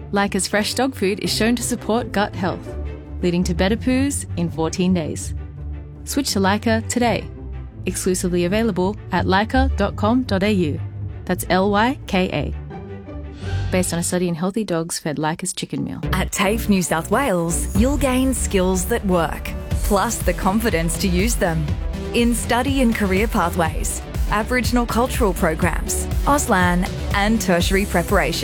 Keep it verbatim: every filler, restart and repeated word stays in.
Leica's fresh dog food is shown to support gut health, leading to better poos in fourteen days. Switch to Leica today. Exclusively available at leica dot com dot a u. That's L Y K A. Based on a study in healthy dogs fed Leica's chicken meal. At TAFE New South Wales, you'll gain skills that work, plus the confidence to use them. In study and career pathways, Aboriginal cultural programs, Auslan, and tertiary preparation.